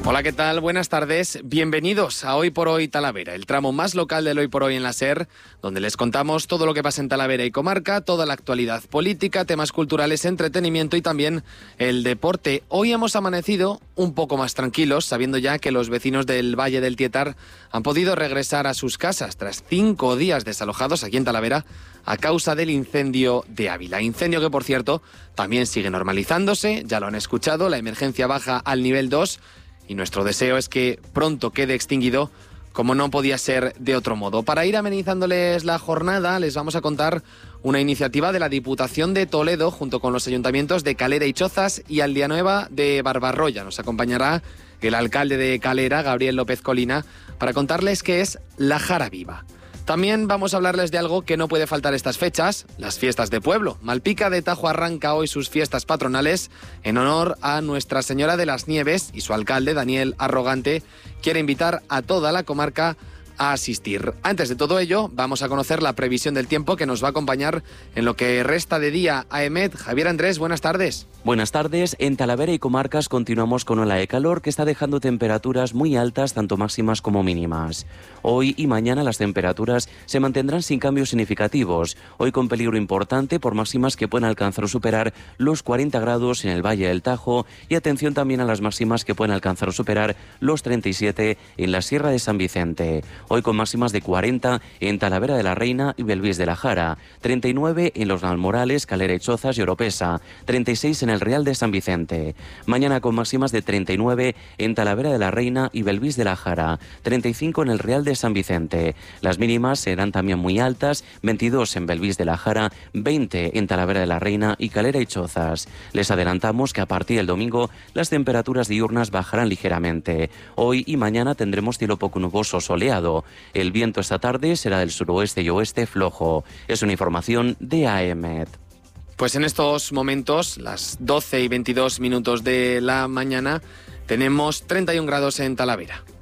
Hola, ¿qué tal? Buenas tardes. Bienvenidos a Hoy por Hoy Talavera, el tramo más local del Hoy por Hoy en la SER, donde les contamos todo lo que pasa en Talavera y comarca, toda la actualidad política, temas culturales, entretenimiento y también el deporte. Hoy hemos amanecido un poco más tranquilos, sabiendo ya que los vecinos del Valle del Tietar han podido regresar a sus casas tras 5 días desalojados aquí en Talavera a causa del incendio de Ávila. Incendio que, por cierto, también sigue normalizándose, ya lo han escuchado, la emergencia baja al nivel 2 y nuestro deseo es que pronto quede extinguido, como no podía ser de otro modo. Para ir amenizándoles la jornada, les vamos a contar una iniciativa de la Diputación de Toledo junto con los ayuntamientos de Calera y Chozas y Aldeanueva de Barbarroya. Nos acompañará el alcalde de Calera, Gabriel López Colina, para contarles qué es la Jara Viva. También vamos a hablarles de algo que no puede faltar estas fechas, las fiestas de pueblo. Malpica de Tajo arranca hoy sus fiestas patronales en honor a Nuestra Señora de las Nieves y su alcalde, Daniel Arrogante, quiere invitar a toda la comarca a asistir. Antes de todo ello, vamos a conocer la previsión del tiempo que nos va a acompañar en lo que resta de día a EMET. Javier Andrés, buenas tardes. Buenas tardes. En Talavera y comarcas continuamos con ola de calor que está dejando temperaturas muy altas, tanto máximas como mínimas. Hoy y mañana las temperaturas se mantendrán sin cambios significativos. Hoy con peligro importante por máximas que pueden alcanzar o superar los 40 grados en el Valle del Tajo y atención también a las máximas que pueden alcanzar o superar los 37 en la Sierra de San Vicente. Hoy con máximas de 40 en Talavera de la Reina y Belvís de la Jara, 39 en Los Nalmorales, Calera y Chozas y Oropesa, 36 en el Real de San Vicente. Mañana con máximas de 39 en Talavera de la Reina y Belvís de la Jara, 35 en el Real de San Vicente. Las mínimas serán también muy altas, 22 en Belvís de la Jara, 20 en Talavera de la Reina y Calera y Chozas. Les adelantamos que a partir del domingo las temperaturas diurnas bajarán ligeramente. Hoy y mañana tendremos cielo poco nuboso soleado. El viento esta tarde será del suroeste y oeste flojo. Es una información de AEMET. Pues en estos momentos, las 12 y 22 minutos de la mañana, tenemos 31 grados en Talavera.